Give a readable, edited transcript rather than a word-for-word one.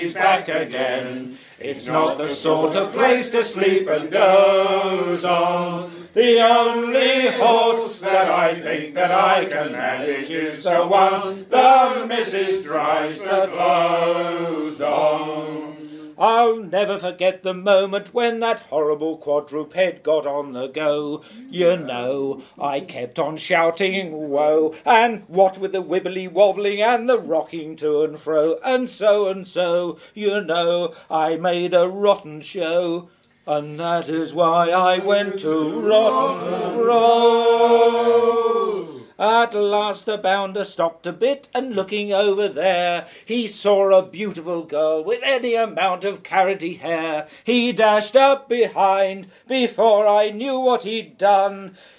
he's back again. It's not the sort of place to sleep and goes on. The only horse that I think that I can manage is the one the missus drives the clothes on. I'll never forget the moment when that horrible quadruped got on the go. You know, I kept on shouting, woe, and what with the wibbly wobbling and the rocking to and so, you know, I made a rotten show. And that is why I went to Rotten Row. At last the bounder stopped a bit, and looking over there, he saw a beautiful girl with any amount of carroty hair. He dashed up behind before I knew what he'd done.